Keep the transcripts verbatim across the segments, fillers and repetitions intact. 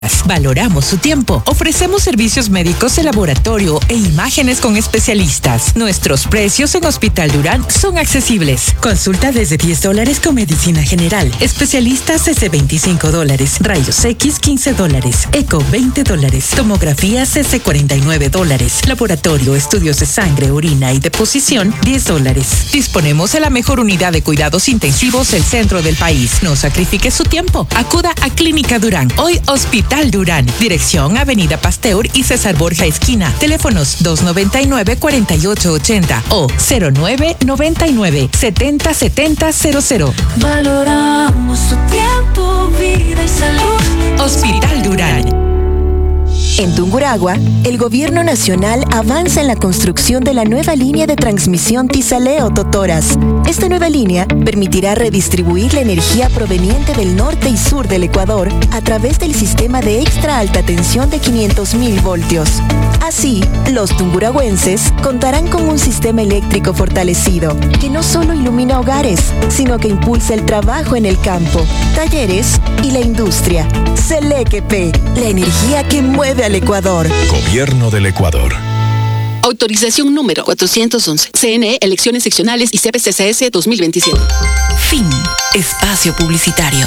Valoramos su tiempo. Ofrecemos servicios médicos de laboratorio e imágenes con especialistas. Nuestros precios en Hospital Durán son accesibles. Consulta desde diez dólares con medicina general. Especialistas desde veinticinco dólares. Rayos X quince dólares. Eco veinte dólares. Tomografías desde cuarenta y nueve dólares. Laboratorio, estudios de sangre, orina y deposición diez dólares. Disponemos de la mejor unidad de cuidados intensivos del centro del país. No sacrifique su tiempo. Acuda a Clínica Durán. Hoy Hospital Durán. Dirección Avenida Pasteur y César Borja Esquina. Teléfonos dos noventa y nueve, cuarenta y ocho ochenta o cero nueve noventa y nueve, setenta setenta cero cero. Valoramos tu tiempo, vida y salud. Hospital Durán. En Tungurahua, el Gobierno Nacional avanza en la construcción de la nueva línea de transmisión Tizaleo-Totoras. Esta nueva línea permitirá redistribuir la energía proveniente del norte y sur del Ecuador a través del sistema de extra alta tensión de quinientos mil voltios. Así, los tungurahuenses contarán con un sistema eléctrico fortalecido que no solo ilumina hogares, sino que impulsa el trabajo en el campo, talleres y la industria. Selequepe, la energía que mueve al Ecuador. Gobierno del Ecuador. Autorización número cuatrocientos once. C N E, elecciones seccionales y C P C C S dos mil veintisiete. Fin. Espacio publicitario.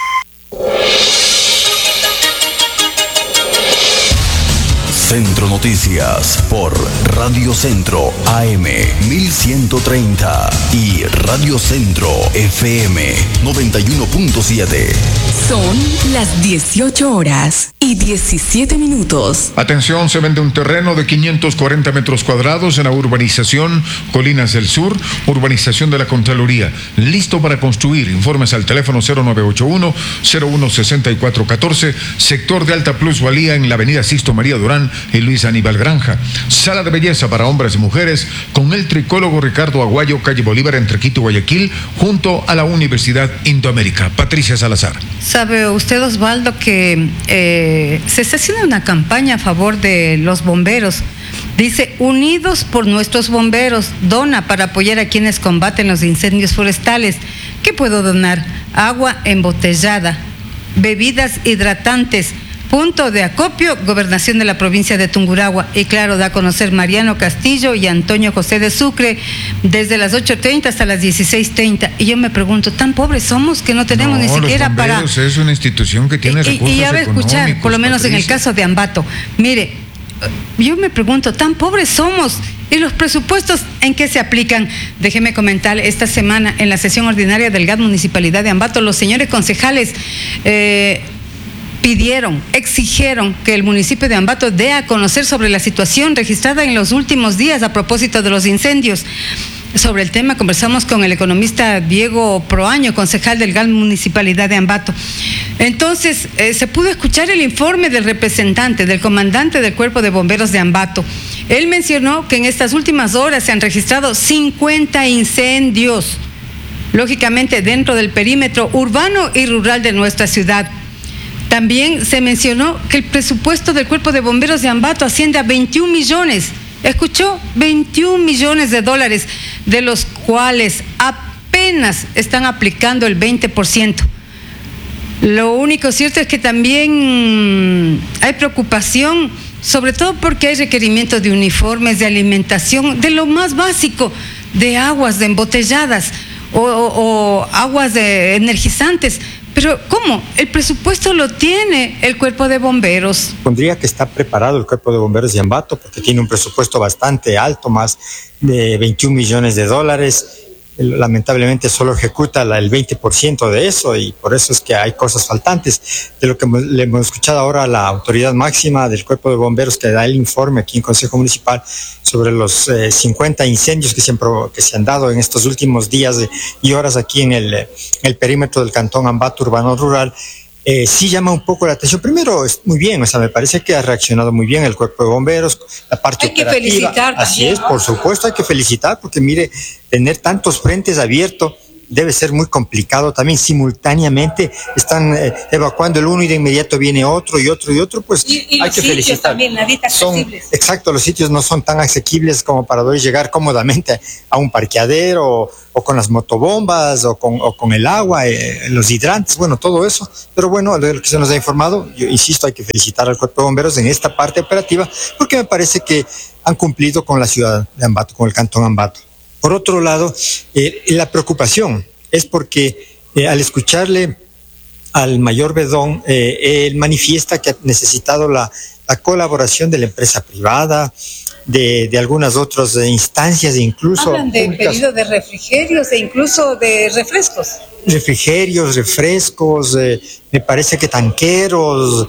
Centro Noticias por Radio Centro A M mil ciento treinta y Radio Centro F M noventa y uno punto siete. Son las dieciocho horas y diecisiete minutos. Atención, se vende un terreno de quinientos cuarenta metros cuadrados en la urbanización Colinas del Sur, urbanización de la Contraloría. Listo para construir. Informes al teléfono cero nueve ocho uno, cero uno seis cuatro uno cuatro, sector de alta plusvalía en la avenida Sisto María Durán y Luis Aníbal Granja. Sala de belleza para hombres y mujeres con el tricólogo Ricardo Aguayo, calle Bolívar, entre Quito y Guayaquil, junto a la Universidad Indoamérica. Patricia Salazar. ¿Sabe usted, Osvaldo, que eh, se está haciendo una campaña a favor de los bomberos? Dice, unidos por nuestros bomberos, dona para apoyar a quienes combaten los incendios forestales. ¿Qué puedo donar? Agua embotellada, bebidas hidratantes, punto de acopio, gobernación de la provincia de Tungurahua. Y claro, da a conocer Mariano Castillo y Antonio José de Sucre desde las ocho treinta hasta las dieciséis treinta. Y yo me pregunto, ¿tan pobres somos que no tenemos no, ni siquiera los para...? Es una institución que tiene y, recursos y ya va a escuchar, por lo menos Patricia. en el caso de Ambato. Mire, yo me pregunto, ¿tan pobres somos? ¿Y los presupuestos en qué se aplican? Déjeme comentar, esta semana en la sesión ordinaria del G A T Municipalidad de Ambato, los señores concejales eh, pidieron, exigieron que el municipio de Ambato dé a conocer sobre la situación registrada en los últimos días a propósito de los incendios. Sobre el tema conversamos con el economista Diego Proaño, concejal del G A T Municipalidad de Ambato. Entonces, eh, se pudo escuchar el informe del representante, del comandante del Cuerpo de Bomberos de Ambato. Él mencionó que en estas últimas horas se han registrado cincuenta incendios, lógicamente dentro del perímetro urbano y rural de nuestra ciudad. También se mencionó que el presupuesto del Cuerpo de Bomberos de Ambato asciende a veintiún millones. ¿Escuchó? veintiún millones de dólares, de los cuales apenas están aplicando el veinte por ciento. Lo único cierto es que también hay preocupación, sobre todo porque hay requerimientos de uniformes, de alimentación, de lo más básico, de aguas, de embotelladas o, o, o aguas de energizantes. Pero ¿cómo? El presupuesto lo tiene el Cuerpo de Bomberos. Pondría que está preparado el Cuerpo de Bomberos de Ambato porque tiene un presupuesto bastante alto, más de veintiún millones de dólares. Lamentablemente solo ejecuta el veinte por ciento de eso y por eso es que hay cosas faltantes. De lo que le hemos escuchado ahora a la autoridad máxima del Cuerpo de Bomberos que da el informe aquí en Consejo Municipal sobre los eh, cincuenta incendios que se, han, que se han dado en estos últimos días y horas aquí en el, el perímetro del cantón Ambato urbano rural. Eh, sí llama un poco la atención. Primero, es muy bien, o sea, me parece que ha reaccionado muy bien el Cuerpo de Bomberos, la parte hay que operativa. felicitar Así también, es, por supuesto, hay que felicitar, porque mire, tener tantos frentes abiertos debe ser muy complicado también. Simultáneamente están eh, evacuando el uno y de inmediato viene otro y otro y otro, pues y, y hay los que sitios felicitar. También, nadita son, accesibles. exacto, los sitios no son tan asequibles como para poder llegar cómodamente a un parqueadero o, o con las motobombas o con, o con el agua, eh, los hidrantes, bueno, todo eso. Pero bueno, de lo que se nos ha informado, yo insisto, hay que felicitar al Cuerpo de Bomberos en esta parte operativa porque me parece que han cumplido con la ciudad de Ambato, con el cantón Ambato. Por otro lado, eh, la preocupación es porque eh, al escucharle al mayor Bedón, eh, él manifiesta que ha necesitado la, la colaboración de la empresa privada, de, de algunas otras instancias, incluso hablan de públicas. pedido de refrigerios e incluso de refrescos. Refrigerios, refrescos, eh, me parece que tanqueros,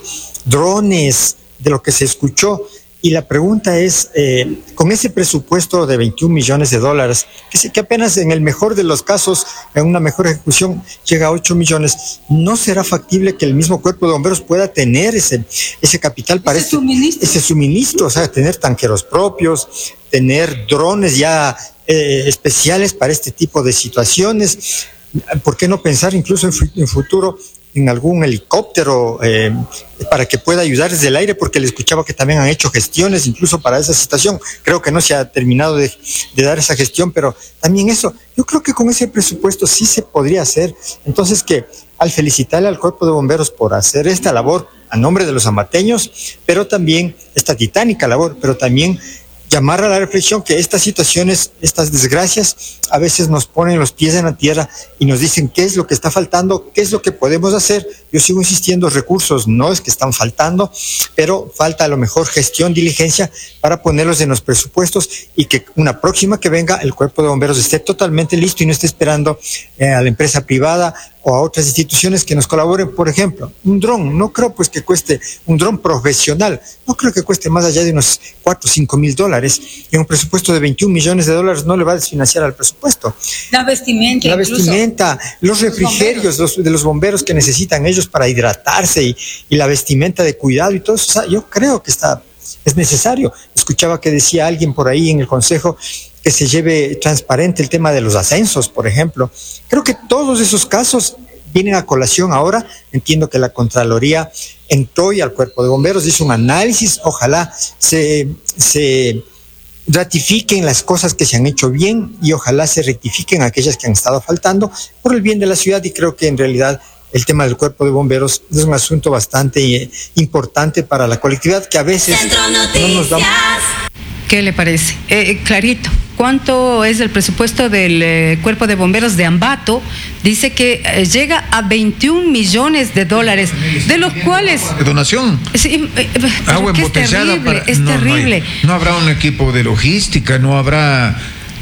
drones, de lo que se escuchó. Y la pregunta es, eh, con ese presupuesto de veintiún millones de dólares, que, se, que apenas en el mejor de los casos, en una mejor ejecución, llega a ocho millones, ¿no será factible que el mismo Cuerpo de Bomberos pueda tener ese, ese capital para ese este, suministro? ese suministro? O sea, tener tanqueros propios, tener drones ya eh, especiales para este tipo de situaciones. ¿Por qué no pensar incluso en, en futuro en algún helicóptero eh, para que pueda ayudar desde el aire? Porque le escuchaba que también han hecho gestiones incluso para esa situación. Creo que no se ha terminado de, de dar esa gestión, pero también eso, yo creo que con ese presupuesto sí se podría hacer. Entonces, que al felicitarle al Cuerpo de Bomberos por hacer esta labor a nombre de los ambateños, pero también esta titánica labor, pero también llamar a la reflexión que estas situaciones, estas desgracias, a veces nos ponen los pies en la tierra y nos dicen qué es lo que está faltando, qué es lo que podemos hacer. Yo sigo insistiendo, recursos no es que están faltando, pero falta a lo mejor gestión, diligencia para ponerlos en los presupuestos y que una próxima que venga el Cuerpo de Bomberos esté totalmente listo y no esté esperando eh, a la empresa privada o a otras instituciones que nos colaboren. Por ejemplo, un dron, no creo pues que cueste, un dron profesional, no creo que cueste más allá de unos cuatro o cinco mil dólares. En un presupuesto de veintiún millones de dólares no le va a desfinanciar al presupuesto. La vestimenta. La incluso. vestimenta, los refrigerios los, de los bomberos que necesitan ellos para hidratarse y, y la vestimenta de cuidado y todo eso. O sea, yo creo que está, es necesario. Escuchaba que decía alguien por ahí en el consejo que se lleve transparente el tema de los ascensos, por ejemplo. Creo que todos esos casos vienen a colación ahora. Entiendo que la Contraloría entró y al Cuerpo de Bomberos hizo un análisis. Ojalá se, se ratifiquen las cosas que se han hecho bien y ojalá se rectifiquen aquellas que han estado faltando por el bien de la ciudad. Y creo que en realidad el tema del Cuerpo de Bomberos es un asunto bastante eh, importante para la colectividad que a veces no nos damos. ¿Qué le parece? Eh, clarito, ¿cuánto es el presupuesto del eh, Cuerpo de Bomberos de Ambato? Dice que eh, llega a veintiún millones de dólares, de los cuales... ¿De donación? Sí, eh, Agua es embotellada. terrible, Para... es no, terrible. No, hay, no habrá un equipo de logística, no habrá...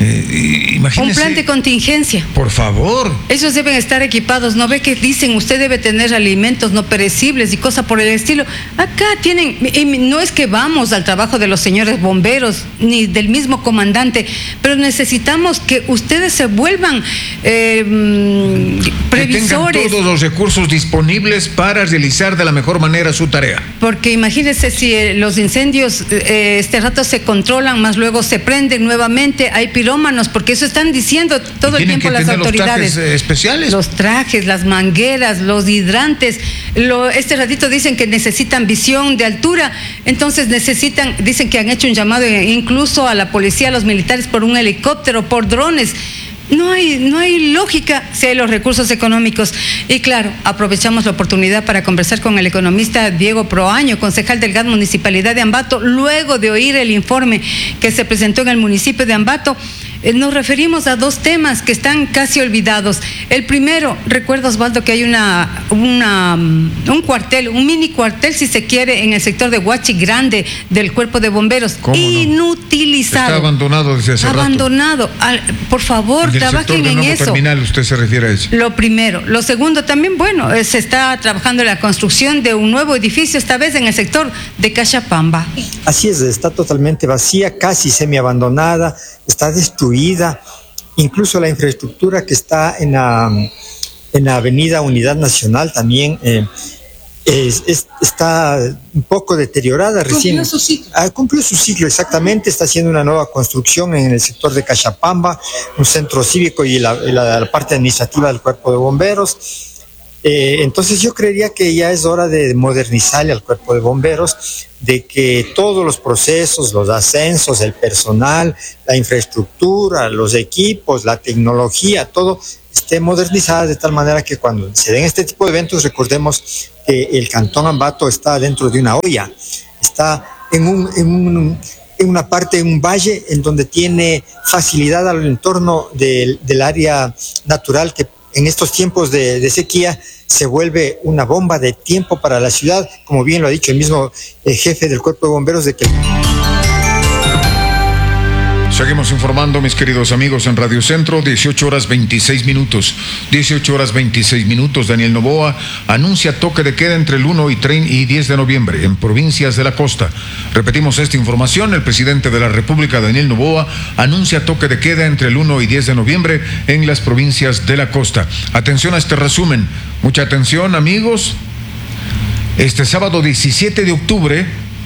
Eh, imagínese, un plan de contingencia. Por favor. Ellos deben estar equipados. ¿No ve que dicen usted debe tener alimentos no perecibles y cosas por el estilo? Acá tienen, y no es que vamos al trabajo de los señores bomberos ni del mismo comandante, pero necesitamos que ustedes se vuelvan eh, previsores. Que tengan todos los recursos disponibles para realizar de la mejor manera su tarea. Porque imagínense si eh, los incendios eh, este rato se controlan, más luego se prenden nuevamente, hay pirómanos, porque eso están diciendo todo el tiempo las autoridades. Los trajes especiales. Los trajes, las mangueras, los hidrantes. Lo, este ratito dicen que necesitan visión de altura, entonces necesitan, dicen que han hecho un llamado incluso a la policía, a los militares por un helicóptero, por drones. No hay, no hay lógica si hay los recursos económicos. Y claro, aprovechamos la oportunidad para conversar con el economista Diego Proaño, concejal del G A T Municipalidad de Ambato, luego de oír el informe que se presentó en el municipio de Ambato. Eh, nos referimos a dos temas que están casi olvidados. El primero, recuerda Osvaldo que hay una, una, un cuartel, un mini cuartel si se quiere, en el sector de Huachi Grande del Cuerpo de Bomberos, inutilizado. No? Está abandonado desde hace abandonado. rato. Al, por favor, trabajen en eso. Terminal, usted se refiere a eso. Lo primero. Lo segundo también, bueno, eh, se está trabajando en la construcción de un nuevo edificio, esta vez en el sector de Cachapamba. Así es, está totalmente vacía, casi semiabandonada, está destruida. Incluso la infraestructura que está en la, en la avenida Unidad Nacional también, eh, Es, es, está un poco deteriorada recién. Cumplió su ciclo. Ah, cumplió su ciclo, exactamente. Está haciendo una nueva construcción en el sector de Cachapamba, un centro cívico y la, y la, la parte administrativa del Cuerpo de Bomberos. Eh, entonces yo creería que ya es hora de modernizarle al Cuerpo de Bomberos, de que todos los procesos, los ascensos, el personal, la infraestructura, los equipos, la tecnología, todo esté modernizada de tal manera que cuando se den este tipo de eventos recordemos que el Cantón Ambato está dentro de una olla, está en, un, en, un, en una parte, en un valle en donde tiene facilidad al entorno del, del área natural que en estos tiempos de, de sequía se vuelve una bomba de tiempo para la ciudad, como bien lo ha dicho el mismo eh, jefe del Cuerpo de Bomberos de que... Seguimos informando, mis queridos amigos, en Radio Centro, dieciocho horas veintiséis minutos. dieciocho horas veintiséis minutos. Daniel Noboa anuncia toque de queda entre el uno y diez de noviembre en provincias de la costa. Repetimos esta información. El presidente de la República, Daniel Noboa, anuncia toque de queda entre el uno y diez de noviembre en las provincias de la costa. Atención a este resumen. Mucha atención, amigos. Este sábado diecisiete de octubre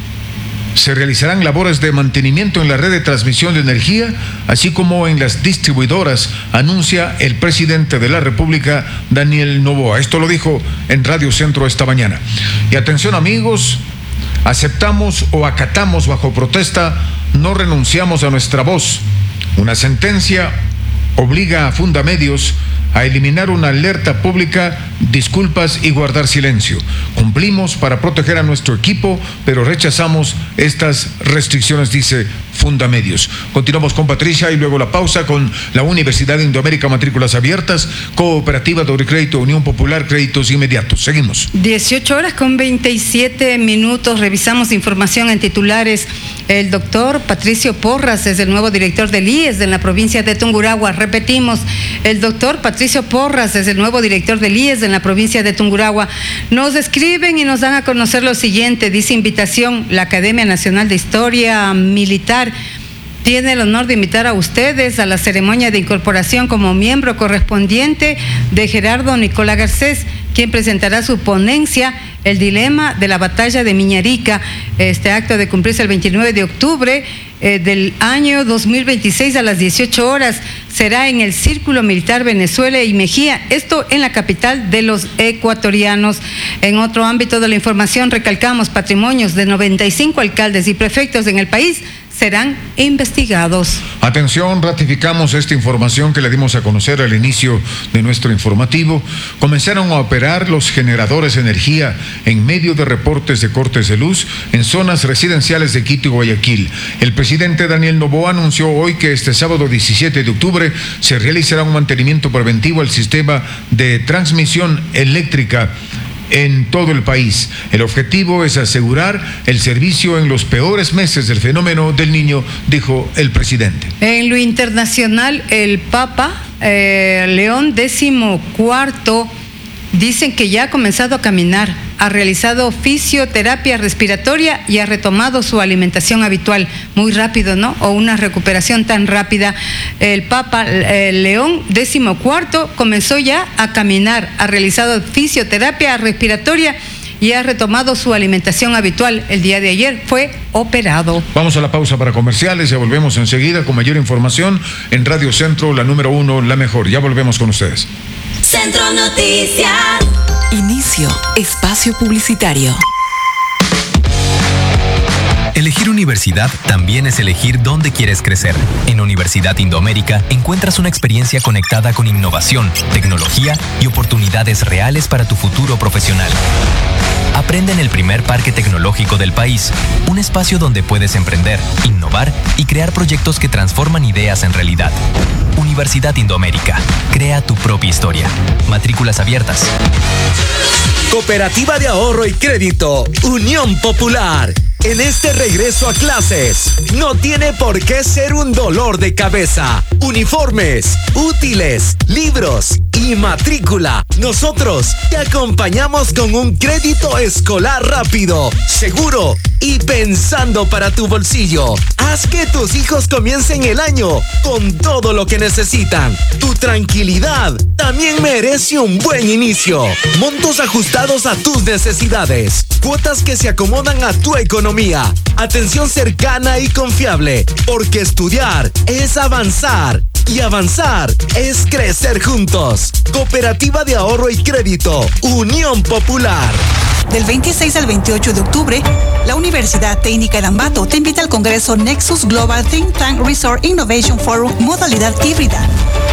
se realizarán labores de mantenimiento en la red de transmisión de energía, así como en las distribuidoras, anuncia el presidente de la República, Daniel Noboa. Esto lo dijo en Radio Centro esta mañana. Y atención, amigos, aceptamos o acatamos bajo protesta, no renunciamos a nuestra voz. Una sentencia obliga a Fundamedios a eliminar una alerta pública, disculpas y guardar silencio. Cumplimos para proteger a nuestro equipo, pero rechazamos estas restricciones, dice Fundamedios. Continuamos con Patricia y luego la pausa con la Universidad de Indoamérica, matrículas abiertas, Cooperativa de Crédito, Unión Popular, créditos inmediatos. Seguimos. dieciocho horas con veintisiete minutos. Revisamos información en titulares. El doctor Patricio Porras es el nuevo director del I E S en la provincia de Tungurahua. Repetimos, el doctor Patricio Porras es el nuevo director del I E S en la provincia de Tungurahua. Nos escriben y nos dan a conocer lo siguiente. Dice invitación, la Academia Nacional de Historia Militar tiene el honor de invitar a ustedes a la ceremonia de incorporación como miembro correspondiente de Gerardo Nicolás Garcés, quien presentará su ponencia, El dilema de la batalla de Miñarica. Este acto de cumplirse el veintinueve de octubre eh, del año dos mil veintiséis a las dieciocho horas. Será en el Círculo Militar Venezuela y Mejía, esto en la capital de los ecuatorianos. En otro ámbito de la información, recalcamos patrimonios de noventa y cinco alcaldes y prefectos en el país serán investigados. Atención, ratificamos esta información que le dimos a conocer al inicio de nuestro informativo. Comenzaron a operar los generadores de energía en medio de reportes de cortes de luz en zonas residenciales de Quito y Guayaquil. El presidente Daniel Noboa anunció hoy que este sábado diecisiete de octubre se realizará un mantenimiento preventivo al sistema de transmisión eléctrica en todo el país. El objetivo es asegurar el servicio en los peores meses del fenómeno del Niño, dijo el presidente. En lo internacional, el Papa eh, León décimo cuarto dicen que ya ha comenzado a caminar, ha realizado fisioterapia respiratoria y ha retomado su alimentación habitual. Muy rápido, ¿no? O una recuperación tan rápida. El Papa eh, León décimo cuarto comenzó ya a caminar, ha realizado fisioterapia respiratoria y ha retomado su alimentación habitual. El día de ayer fue operado. Vamos a la pausa para comerciales, ya volvemos enseguida con mayor información en Radio Centro, la número uno, la mejor. Ya volvemos con ustedes. Centro Noticias. Inicio espacio publicitario. Elegir universidad también es elegir dónde quieres crecer. En Universidad Indoamérica encuentras una experiencia conectada con innovación, tecnología y oportunidades reales para tu futuro profesional. Aprende en el primer parque tecnológico del país, un espacio donde puedes emprender, innovar y crear proyectos que transforman ideas en realidad. Universidad Indoamérica, crea tu propia historia. Matrículas abiertas. Cooperativa de Ahorro y Crédito, Unión Popular. En este regreso a clases, no tiene por qué ser un dolor de cabeza. Uniformes, útiles, libros, y matrícula. Nosotros te acompañamos con un crédito escolar rápido, seguro y pensando para tu bolsillo. Haz que tus hijos comiencen el año con todo lo que necesitan. Tu tranquilidad también merece un buen inicio. Montos ajustados a tus necesidades. Cuotas que se acomodan a tu economía. Atención cercana y confiable. Porque estudiar es avanzar. Y avanzar es crecer juntos. Cooperativa de Ahorro y Crédito, Unión Popular. Del veintiséis al veintiocho de octubre, la Universidad Técnica de Ambato te invita al Congreso Nexus Global Think Tank Resort Innovation Forum modalidad híbrida.